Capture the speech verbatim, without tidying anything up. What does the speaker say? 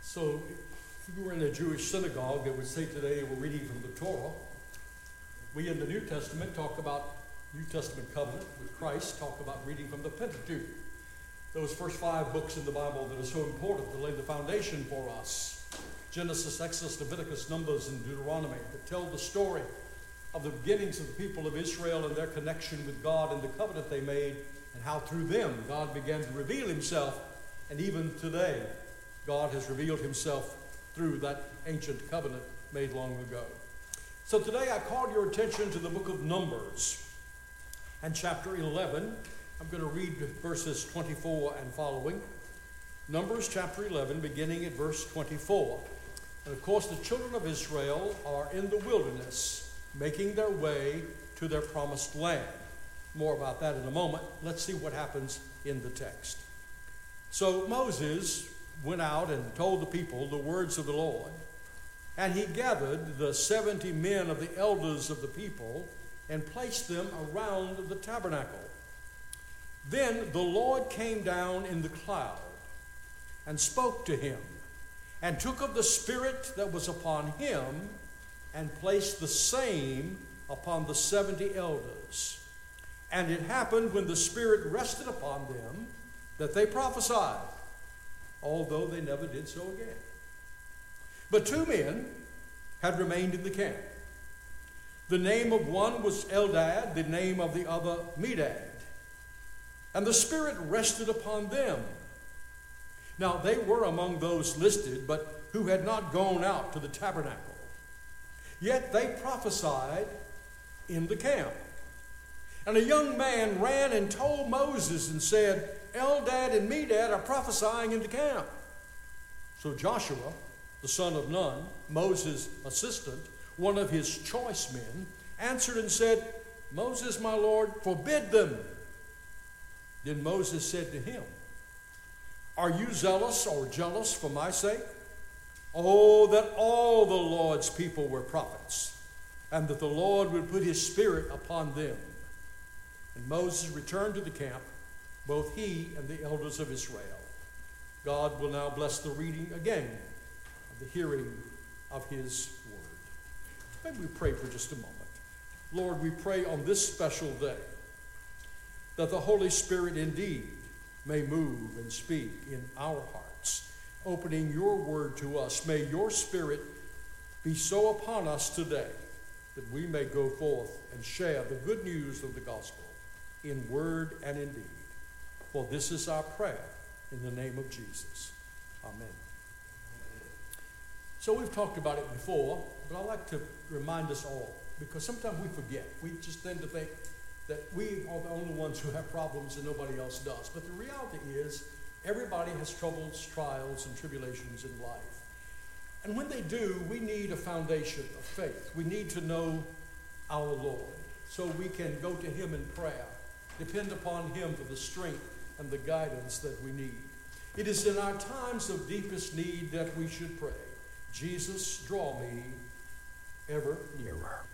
So if you were in a Jewish synagogue, they would say today we're reading from the Torah. We in the New Testament talk about New Testament covenant with Christ, talk about reading from the Pentateuch. Those first five books in the Bible that are so important to lay the foundation for us. Genesis, Exodus, Leviticus, Numbers, and Deuteronomy that tell the story of the beginnings of the people of Israel and their connection with God and the covenant they made, and how through them God began to reveal himself. And even today, God has revealed himself through that ancient covenant made long ago. So today I called your attention to the book of Numbers and chapter eleven. I'm going to read verses twenty-four and following. Numbers chapter eleven, beginning at verse twenty-four. And of course, the children of Israel are in the wilderness, making their way to their promised land. More about that in a moment. Let's see what happens in the text. So Moses went out and told the people the words of the Lord. And he gathered the seventy men of the elders of the people and placed them around the tabernacle. Then the Lord came down in the cloud and spoke to him, and took of the Spirit that was upon him and placed the same upon the seventy elders. And it happened when the Spirit rested upon them that they prophesied, although they never did so again. But two men had remained in the camp. The name of one was Eldad, the name of the other Medad. And the Spirit rested upon them. Now they were among those listed, but who had not gone out to the tabernacle. Yet they prophesied in the camp. And a young man ran and told Moses and said, Eldad and Medad are prophesying in the camp. So Joshua, the son of Nun, Moses' assistant, one of his choice men, answered and said, Moses, my Lord, forbid them. Then Moses said to him, Are you zealous or jealous for my sake? Oh, that all the Lord's people were prophets, and that the Lord would put his Spirit upon them. And Moses returned to the camp, both he and the elders of Israel. God will now bless the reading again of the hearing of his word. Maybe we pray for just a moment. Lord, we pray on this special day that the Holy Spirit indeed may move and speak in our hearts, opening your word to us. May your Spirit be so upon us today that we may go forth and share the good news of the gospel in word and in deed. For this is our prayer in the name of Jesus. Amen. So we've talked about it before, but I'd like to remind us all, because sometimes we forget. We just tend to think that we are the only ones who have problems and nobody else does. But the reality is, everybody has troubles, trials, and tribulations in life. And when they do, we need a foundation of faith. We need to know our Lord, so we can go to him in prayer, depend upon him for the strength and the guidance that we need. It is in our times of deepest need that we should pray, Jesus, draw me ever nearer.